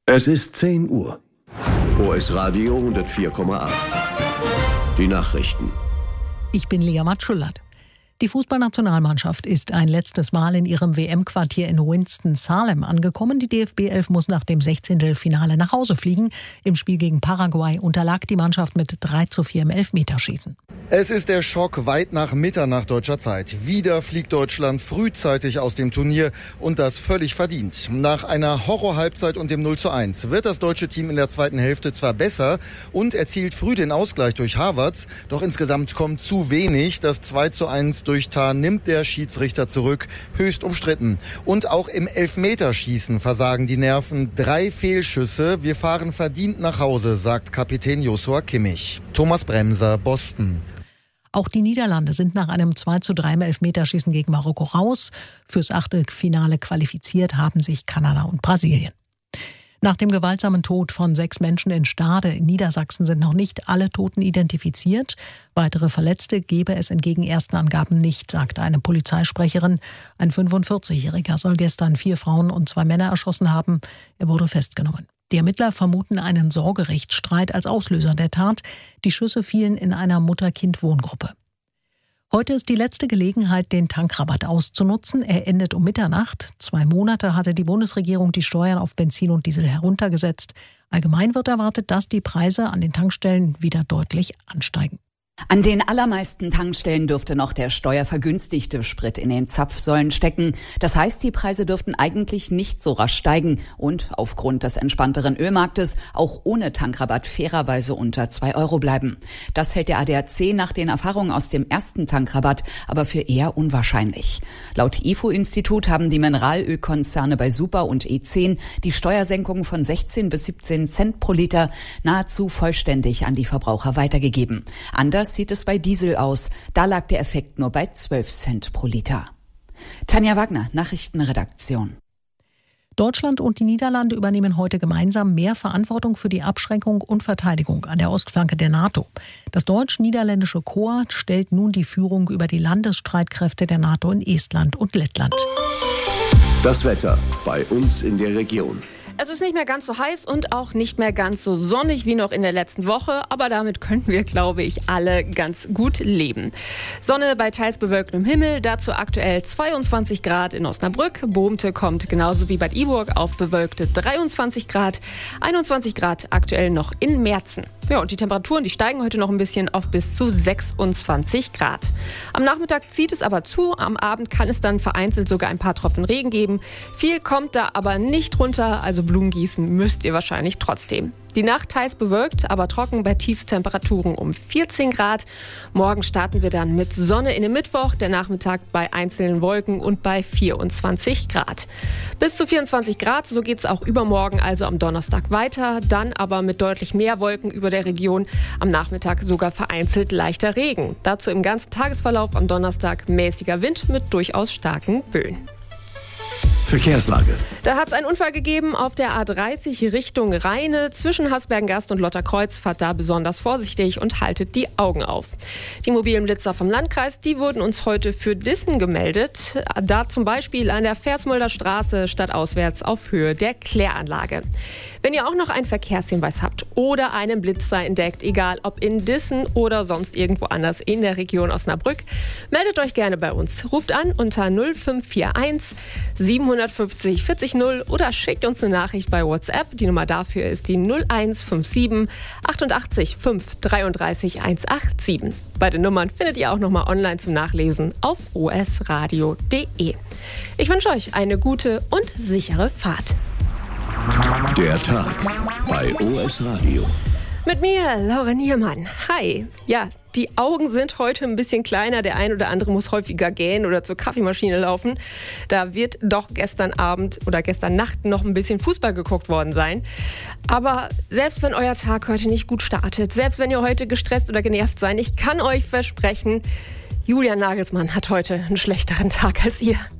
Es ist 10 Uhr. OS Radio 104,8. Die Nachrichten. Ich bin Lea Matschulat. Die Fußballnationalmannschaft ist ein letztes Mal in ihrem WM-Quartier in Winston-Salem angekommen. Die DFB 11 muss nach dem 16. Finale nach Hause fliegen. Im Spiel gegen Paraguay unterlag die Mannschaft mit 3:4 im Elfmeterschießen. Es ist der Schock weit nach Mitternacht deutscher Zeit. Wieder fliegt Deutschland frühzeitig aus dem Turnier und das völlig verdient. Nach einer Horror-Halbzeit und dem 0:1 wird das deutsche Team in der zweiten Hälfte zwar besser und erzielt früh den Ausgleich durch Havertz, doch insgesamt kommt zu wenig. Das 2:1 durch Tah nimmt der Schiedsrichter zurück, höchst umstritten. Und auch im Elfmeterschießen versagen die Nerven. 3 Fehlschüsse. Wir fahren verdient nach Hause, sagt Kapitän Joshua Kimmich. Thomas Bremser, Boston. Auch die Niederlande sind nach einem 2:3 im Elfmeterschießen gegen Marokko raus. Fürs Achtelfinale qualifiziert haben sich Kanada und Brasilien. Nach dem gewaltsamen Tod von 6 Menschen in Stade in Niedersachsen sind noch nicht alle Toten identifiziert. Weitere Verletzte gebe es entgegen ersten Angaben nicht, sagte eine Polizeisprecherin. Ein 45-Jähriger soll gestern 4 Frauen und 2 Männer erschossen haben. Er wurde festgenommen. Die Ermittler vermuten einen Sorgerechtsstreit als Auslöser der Tat. Die Schüsse fielen in einer Mutter-Kind-Wohngruppe. Heute ist die letzte Gelegenheit, den Tankrabatt auszunutzen. Er endet um Mitternacht. 2 Monate hatte die Bundesregierung die Steuern auf Benzin und Diesel heruntergesetzt. Allgemein wird erwartet, dass die Preise an den Tankstellen wieder deutlich ansteigen. An den allermeisten Tankstellen dürfte noch der steuervergünstigte Sprit in den Zapfsäulen stecken. Das heißt, die Preise dürften eigentlich nicht so rasch steigen und aufgrund des entspannteren Ölmarktes auch ohne Tankrabatt fairerweise unter 2 Euro bleiben. Das hält der ADAC nach den Erfahrungen aus dem ersten Tankrabatt aber für eher unwahrscheinlich. Laut IFO-Institut haben die Mineralölkonzerne bei Super und E10 die Steuersenkung von 16 bis 17 Cent pro Liter nahezu vollständig an die Verbraucher weitergegeben. Anders sieht es bei Diesel aus. Da lag der Effekt nur bei 12 Cent pro Liter. Tanja Wagner, Nachrichtenredaktion. Deutschland und die Niederlande übernehmen heute gemeinsam mehr Verantwortung für die Abschreckung und Verteidigung an der Ostflanke der NATO. Das deutsch-niederländische Korps stellt nun die Führung über die Landesstreitkräfte der NATO in Estland und Lettland. Das Wetter bei uns in der Region. Es ist nicht mehr ganz so heiß und auch nicht mehr ganz so sonnig wie noch in der letzten Woche, aber damit können wir, glaube ich, alle ganz gut leben. Sonne bei teils bewölktem Himmel, dazu aktuell 22 Grad in Osnabrück. Bohmte kommt genauso wie Bad Iburg auf bewölkte 23 Grad, 21 Grad aktuell noch in Merzen. Ja, und die Temperaturen, die steigen heute noch ein bisschen auf bis zu 26 Grad. Am Nachmittag zieht es aber zu, am Abend kann es dann vereinzelt sogar ein paar Tropfen Regen geben. Viel kommt da aber nicht runter, also Blumen gießen müsst ihr wahrscheinlich trotzdem. Die Nacht teils bewölkt, aber trocken bei Tiefstemperaturen um 14 Grad. Morgen starten wir dann mit Sonne in den Mittwoch, der Nachmittag bei einzelnen Wolken und bei 24 Grad. Bis zu 24 Grad, so geht es auch übermorgen, also am Donnerstag weiter. Dann aber mit deutlich mehr Wolken über der Region. Am Nachmittag sogar vereinzelt leichter Regen. Dazu im ganzen Tagesverlauf am Donnerstag mäßiger Wind mit durchaus starken Böen. Verkehrslage. Da hat es einen Unfall gegeben auf der A30 Richtung Rheine. Zwischen Hasbergen-Gast und Lotterkreuz fahrt da besonders vorsichtig und haltet die Augen auf. Die mobilen Blitzer vom Landkreis, die wurden uns heute für Dissen gemeldet. Da zum Beispiel an der Versmolder Straße stadtauswärts auf Höhe der Kläranlage. Wenn ihr auch noch einen Verkehrshinweis habt oder einen Blitzer entdeckt, egal ob in Dissen oder sonst irgendwo anders in der Region Osnabrück, meldet euch gerne bei uns. Ruft an unter 0541 750 40 0 oder schickt uns eine Nachricht bei WhatsApp. Die Nummer dafür ist die 0157 88 5 33 187. Beide Nummern findet ihr auch nochmal online zum Nachlesen auf osradio.de. Ich wünsche euch eine gute und sichere Fahrt. Der Tag bei OS Radio. Mit mir, Laura Niermann. Hi. Ja, die Augen sind heute ein bisschen kleiner. Der ein oder andere muss häufiger gähnen oder zur Kaffeemaschine laufen. Da wird doch gestern Abend oder gestern Nacht noch ein bisschen Fußball geguckt worden sein. Aber selbst wenn euer Tag heute nicht gut startet, selbst wenn ihr heute gestresst oder genervt seid, ich kann euch versprechen, Julian Nagelsmann hat heute einen schlechteren Tag als ihr.